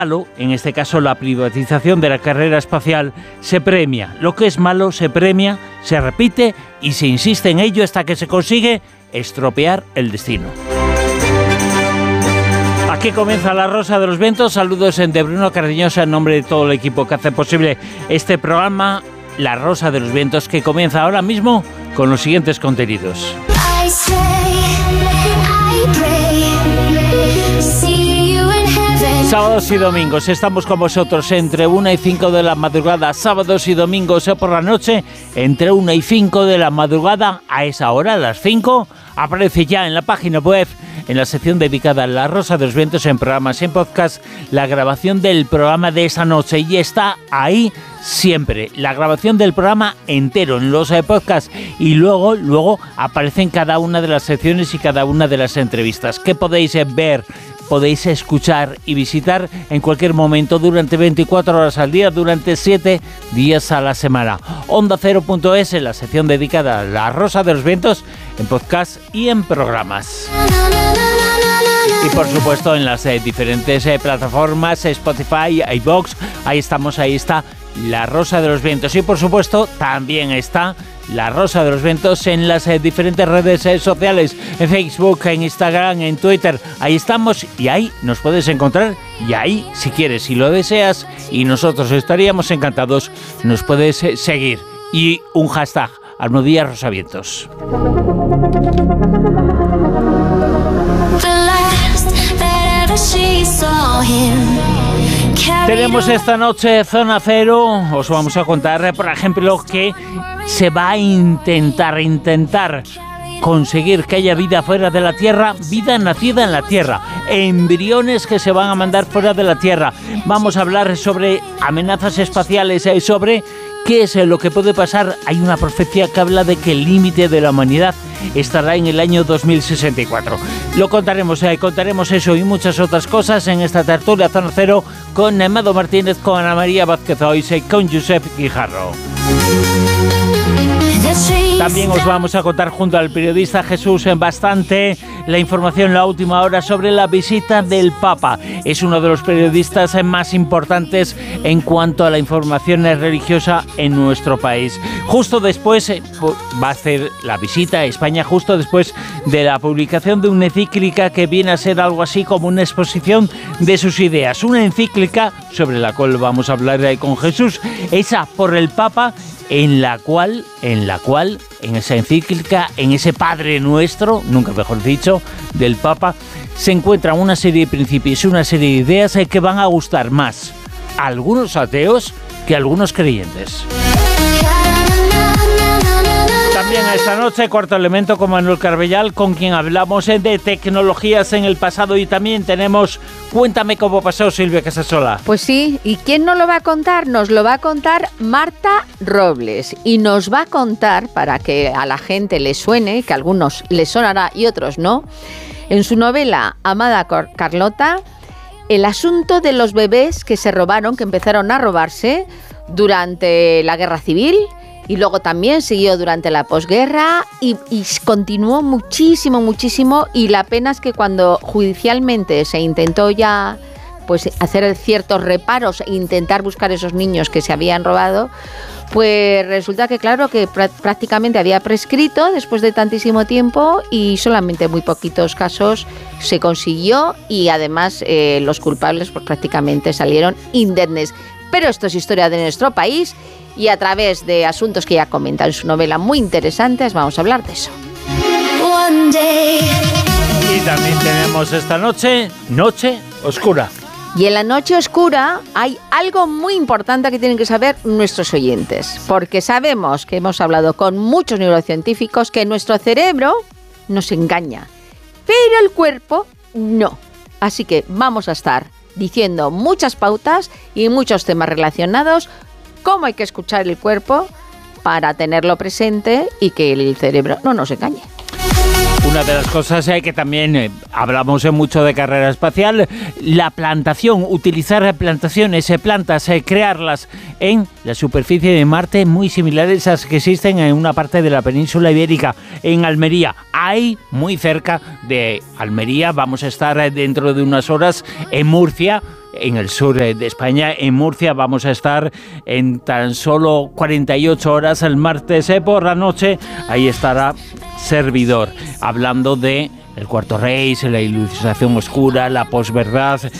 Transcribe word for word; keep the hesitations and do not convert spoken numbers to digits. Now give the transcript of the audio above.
malo, en este caso la privatización de la carrera espacial, se premia. Lo que es malo se premia, se repite y se insiste en ello hasta que se consigue estropear el destino. Aquí comienza La Rosa de los Vientos. Saludos en de Bruno Cardeñosa en nombre de todo el equipo que hace posible este programa, La Rosa de los Vientos, que comienza ahora mismo con los siguientes contenidos. Sábados y domingos estamos con vosotros entre una y cinco de la madrugada. Sábados y domingos por la noche entre una y cinco de la madrugada. A esa hora, a las cinco, aparece ya en la página web, en la sección dedicada a La Rosa de los Vientos, en programas y en podcast, la grabación del programa de esa noche. Y está ahí siempre, la grabación del programa entero en los eh, podcasts. Y luego, luego aparecen cada una de las secciones y cada una de las entrevistas que podéis eh, ver, podéis escuchar y visitar en cualquier momento durante veinticuatro horas al día, durante siete días a la semana. Onda Cero punto es, en la sección dedicada a La Rosa de los Vientos, en podcast y en programas. Y por supuesto en las eh, diferentes eh, plataformas, Spotify, iVoox, ahí estamos, ahí está La Rosa de los Vientos. Y por supuesto también está La Rosa de los Vientos en las eh, diferentes redes eh, sociales, en Facebook, en Instagram, en Twitter. Ahí estamos y ahí nos puedes encontrar, y ahí, si quieres, si lo deseas, y nosotros estaríamos encantados, nos puedes eh, seguir. Y un hashtag, Almodía Rosavientos. Tenemos esta noche Zona Cero. Os vamos a contar, por ejemplo, que se va a intentar, intentar conseguir que haya vida fuera de la Tierra, vida nacida en la Tierra, embriones que se van a mandar fuera de la Tierra. Vamos a hablar sobre amenazas espaciales, eh, sobre qué es lo que puede pasar. Hay una profecía que habla de que el límite de la humanidad estará en el año dos mil sesenta y cuatro. Lo contaremos, eh, contaremos eso y muchas otras cosas en esta tertulia Zona Cero con Amado Martínez, con Ana María Vázquez Ois y con Josep Guijarro. También os vamos a contar junto al periodista Jesús en Bastante la información, la última hora sobre la visita del Papa. Es uno de los periodistas más importantes en cuanto a la información religiosa en nuestro país. Justo después va a hacer la visita a España, justo después de la publicación de una encíclica que viene a ser algo así como una exposición de sus ideas. Una encíclica sobre la cual vamos a hablar con Jesús, esa por el Papa, en la cual, en la cual, en esa encíclica, en ese Padre Nuestro, nunca mejor dicho, del Papa, se encuentran una serie de principios y una serie de ideas que van a gustar más a algunos ateos que a algunos creyentes. También esta noche, Cuarto Elemento con Manuel Carbellal, con quien hablamos de tecnologías en el pasado, y también tenemos Cuéntame cómo pasó, Silvia Casasola. Pues sí, ¿y quién nos lo va a contar? Nos lo va a contar Marta Robles, y nos va a contar, para que a la gente le suene, que a algunos les sonará y otros no, en su novela Amada Carlota, el asunto de los bebés que se robaron, que empezaron a robarse durante la Guerra Civil, y luego también siguió durante la posguerra y, y continuó muchísimo, muchísimo. Y la pena es que cuando judicialmente se intentó ya pues hacer ciertos reparos e intentar buscar esos niños que se habían robado, pues resulta que claro que pr- prácticamente había prescrito después de tantísimo tiempo, y solamente muy poquitos casos se consiguió, y además eh, los culpables pues prácticamente salieron indemnes. Pero esto es historia de nuestro país, y a través de asuntos que ella comenta en su novela muy interesantes, vamos a hablar de eso. Y también tenemos esta noche, Noche Oscura. Y en la Noche Oscura hay algo muy importante que tienen que saber nuestros oyentes, porque sabemos que hemos hablado con muchos neurocientíficos que nuestro cerebro nos engaña, pero el cuerpo no. Así que vamos a estar diciendo muchas pautas y muchos temas relacionados, cómo hay que escuchar el cuerpo para tenerlo presente y que el cerebro no nos engañe. Una de las cosas eh, que también eh, hablamos eh, mucho de carrera espacial, la plantación, utilizar plantaciones, eh, plantas, eh, crearlas en la superficie de Marte, muy similares a las que existen en una parte de la península ibérica, en Almería. Ahí, muy cerca de Almería, vamos a estar eh, dentro de unas horas en Murcia, en el sur de España. En Murcia vamos a estar en tan solo cuarenta y ocho horas el martes por la noche. Ahí estará servidor hablando de El Cuarto Rey, la ilustración oscura, la posverdad